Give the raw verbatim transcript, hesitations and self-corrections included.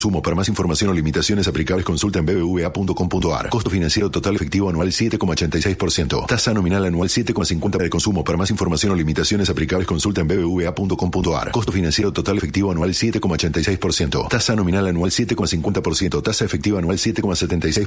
Sumo. Para más información o limitaciones aplicables, consulta en b b v a punto com punto a r. Costo financiero total efectivo anual siete coma ochenta y seis por ciento. Tasa nominal anual siete coma cincuenta por ciento de consumo. Para más información o limitaciones aplicables, consulta en b b v a punto com punto a r. Costo financiero total efectivo anual siete coma ochenta y seis por ciento. Tasa nominal anual siete coma cincuenta por ciento. Tasa efectiva anual siete coma setenta y seis por ciento.